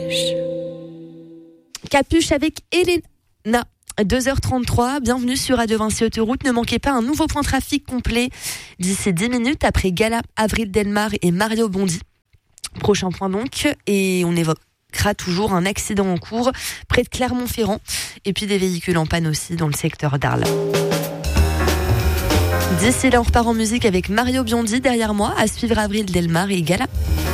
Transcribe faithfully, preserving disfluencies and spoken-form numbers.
Capuche. Capuche avec Elena. deux heures trente-trois, bienvenue sur Radio Vinci Autoroute. Ne manquez pas un nouveau point trafic complet d'ici dix minutes après Gala, Avril Delmar et Mario Bondi. Prochain point donc, et on évoquera toujours un accident en cours près de Clermont-Ferrand et puis des véhicules en panne aussi dans le secteur d'Arles. D'ici là, on repart en musique avec Mario Biondi derrière moi, à suivre Avril Delmar et Gala.